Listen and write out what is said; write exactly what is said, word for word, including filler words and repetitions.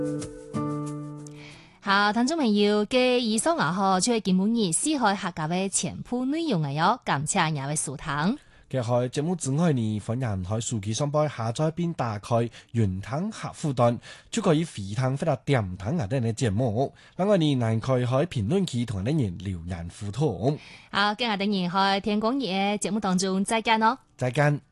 好，聽眾朋友嘅以上啊，嗬，就係今晡日四海客家嘅全部內容嚟咗，感謝兩位蘇堂。 嘅喺節目之外呢，歡迎喺手機上邊下載並打開雲聽客戶端，就可以回聽或者點聽我哋嘅節目。另外呢，還可以喺評論區同啲人留言互動。 好，今日等然喺天光夜節目當中再見咯， 再見。